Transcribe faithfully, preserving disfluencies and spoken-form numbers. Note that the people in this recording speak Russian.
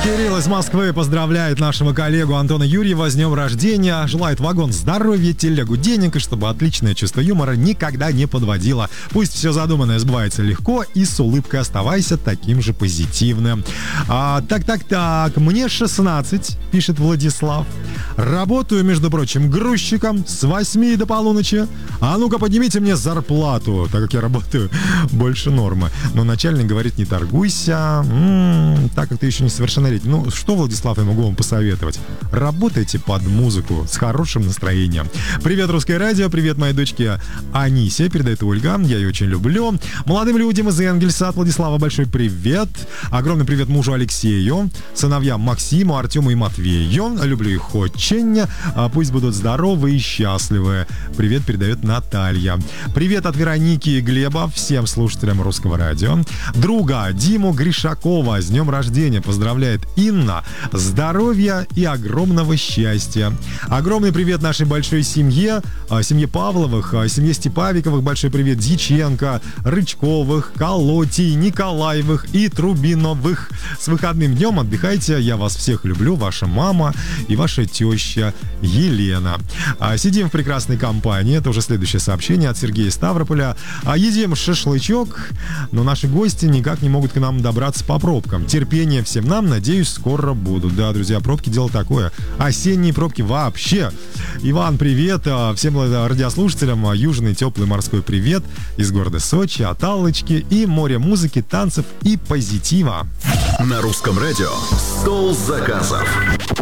Кирилл из Москвы поздравляет нашего коллегу Антона Юрьева с днем рождения. Желает вагон здоровья, телегу денег, и чтобы отличное чувство юмора никогда не подводило. Пусть все задуманное сбывается легко, и с улыбкой оставайся таким же позитивным. А, так, так, так, мне шестнадцать, пишет Владислав. Работаю, между прочим, грузчиком с восьми до полуночи. А ну-ка, поднимите мне зарплату, так как я работаю больше нормы. Но начальник говорит, не торгуйся, м-м, так как ты еще не совершеннолетний. Ну, что, Владислав, я могу вам посоветовать? Работайте под музыку с хорошим настроением. Привет, Русское радио, привет моей дочке Анисе, передает Ольга, я ее очень люблю. Молодым людям из Энгельса от Владислава большой привет. Огромный привет мужу Алексею, сыновьям Максиму, Артему и Матвею. Люблю их очень. Пусть будут здоровы и счастливы. Привет передает Наталья. Привет от Вероники и Глеба всем слушателям Русского радио. Друга Диму Гришакова с днем рождения поздравляет Инна. Здоровья и огромного счастья. Огромный привет нашей большой семье, семье Павловых, семье Степавиковых. Большой привет Дьяченко, Рычковых, Колотий, Николаевых и Трубиновых. С выходным днем отдыхайте. Я вас всех люблю. Ваша мама и ваша теща Елена. Сидим в прекрасной компании. Это уже следующее сообщение от Сергея Ставрополя. Едим шашлычок, но наши гости никак не могут к нам добраться по пробкам. Терпение всем нам, надеюсь, скоро будут. Да, друзья, пробки дело такое. Осенние пробки вообще. Иван, привет. Всем радиослушателям южный теплый морской привет из города Сочи, от Аллочки и море музыки, танцев и позитива. На Русском радио «Стол заказов».